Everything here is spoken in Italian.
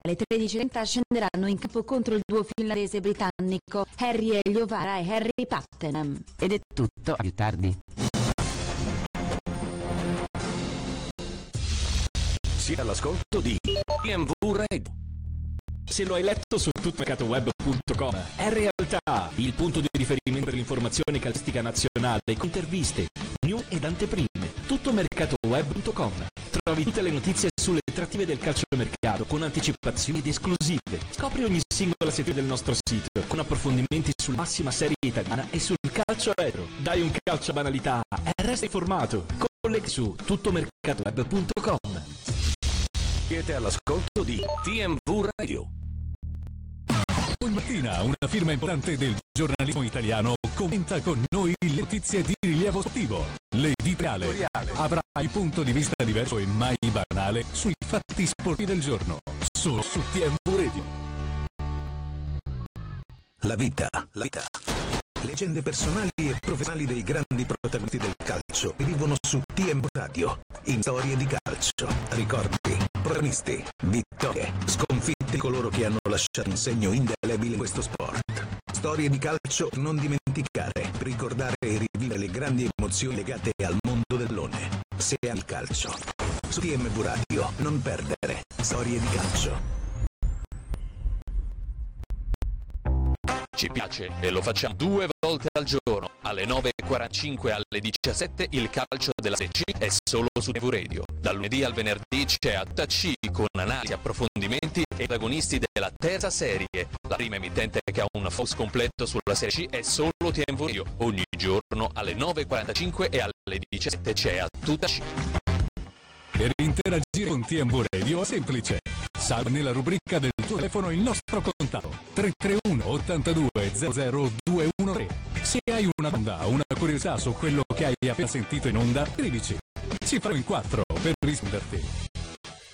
Alle 13:30 scenderanno in campo contro il duo finlandese britannico Harry Eliovara e Harry Patten. Ed è tutto, a più tardi. Sia all'ascolto di TMV Radio. Se lo hai letto su tuttomercatoweb.com, è realtà il punto di riferimento per l'informazione calcistica nazionale, con interviste, news ed anteprime. Tuttomercatoweb.com. Trovi tutte le notizie sulle trattative del calciomercato con anticipazioni ed esclusive. Scopri ogni singola sezione del nostro sito con approfondimenti sulla massima serie italiana e sul calcio retro. Dai un calcio a banalità e resta informato. Colleghi su tuttomercatoweb.com. Siete all'ascolto di TMV Radio. Ogni mattina una firma importante del giornalismo italiano commenta con noi le notizie di rilievo sportivo. L'editoriale avrà il punto di vista diverso e mai banale sui fatti sportivi del giorno. Solo su TMV Radio. La vita. Leggende personali e professionali dei grandi protagonisti del calcio vivono su TMV Radio. In storie di calcio, ricordi, protagonisti, vittorie, sconfitte di coloro che hanno lasciato un segno indelebile in questo sport. Storie di calcio non dimenticare, ricordare e rivivere le grandi emozioni legate al mondo dell'one. Se ami il calcio, su TMV Radio non perdere storie di calcio. Ci piace e lo facciamo 2 volte al giorno, alle 9:45 e alle 17 il calcio della Serie C è solo su TMV Radio. Dal lunedì al venerdì c'è ATC con analisi, approfondimenti e protagonisti della terza serie. La prima emittente che ha un focus completo sulla Serie C è solo TMV Radio. Ogni giorno alle 9:45 e alle 17 c'è ATC. Per interagire con TMV Radio è semplice. Salva nella rubrica del tuo telefono il nostro contatto 331 82 00 213. Se hai una domanda o una curiosità su quello che hai appena sentito in onda, scrivici. Ci farò in 4 per risponderti.